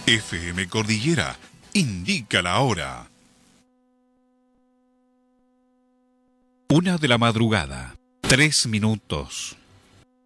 FM Cordillera indica la hora. 1 de la madrugada, 3 minutos.